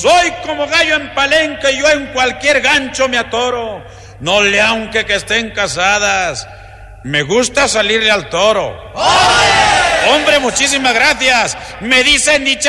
Soy como gallo en palenque y yo en cualquier gancho me atoro. No le aunque que estén casadas, me gusta salirle al toro. ¡Oye! Hombre, muchísimas gracias. Me dicen dicha.